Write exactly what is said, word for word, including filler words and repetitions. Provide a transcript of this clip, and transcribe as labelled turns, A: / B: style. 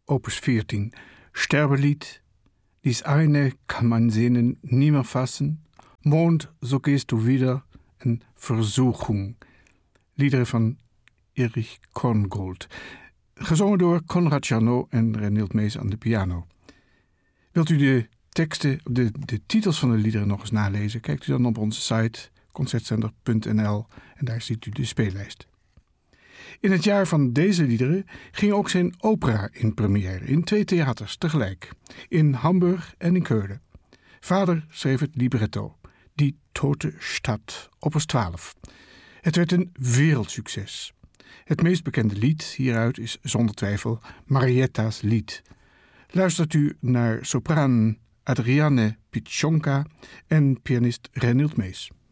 A: opus veertien, Sterbelied. Dies eine kann man Sehnen nimmer fassen. Mond, so gehst du wieder. En Versuchung. Liederen van Erich Korngold. Gezongen door Konrad Janot en Renild Mees aan de piano. Wilt u de teksten, de, de titels van de liederen nog eens nalezen? Kijkt u dan op onze site concertzender punt n l en daar ziet u de speellijst. In het jaar van deze liederen ging ook zijn opera in première in twee theaters tegelijk, in Hamburg en in Keulen. Vader schreef het libretto, Die Tote Stad, opus twaalf. Het werd een wereldsucces. Het meest bekende lied hieruit is zonder twijfel Marietta's lied. Luistert u naar sopraan Adriane Pitschonka en pianist Renild Mees.